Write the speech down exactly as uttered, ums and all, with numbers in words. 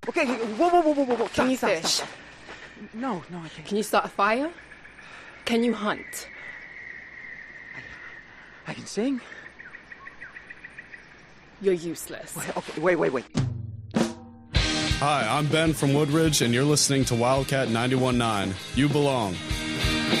Okay, whoa, whoa, whoa, whoa, whoa, whoa. Can you stop, fish? Stop, stop. No, no, I can't. Can you start a fire? Can you hunt? I, I can sing. You're useless. Wait, okay, wait, wait, wait. Hi, I'm Ben from Woodridge, and you're listening to Wildcat ninety-one point nine. You belong.